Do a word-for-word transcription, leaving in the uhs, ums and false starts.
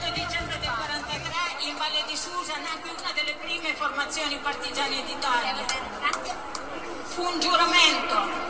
diciotto dicembre del quarantatré in Valle di Susa nacque una delle prime formazioni partigiane d'Italia. Fu un giuramento